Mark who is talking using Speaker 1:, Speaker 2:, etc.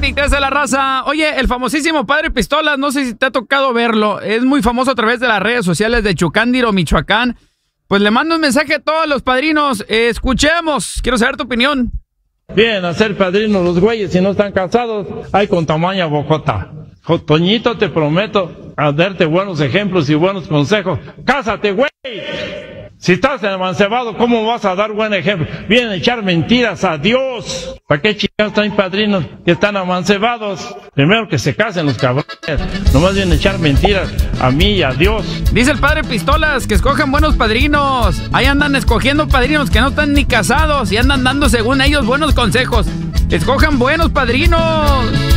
Speaker 1: Fanatic, de la raza. Oye, el famosísimo Padre Pistolas, no sé si te ha tocado verlo. Es muy famoso a través de las redes sociales de Chucándiro, Michoacán. Pues le mando un mensaje a todos los padrinos. Escuchemos, quiero saber tu opinión.
Speaker 2: Bien, a ser padrinos los güeyes, si no están casados, hay con tamaña bocota. Toñito, te prometo a darte buenos ejemplos y buenos consejos. ¡Cásate, güey! Si estás amancebado, ¿cómo vas a dar buen ejemplo? Vienen a echar mentiras a Dios. ¿Para qué chingados traen padrinos que están amancebados? Primero que se casen los cabrones. Nomás vienen a echar mentiras a mí y a Dios.
Speaker 1: Dice el Padre Pistolas que escojan buenos padrinos. Ahí andan escogiendo padrinos que no están ni casados y andan dando según ellos buenos consejos. Escojan buenos padrinos.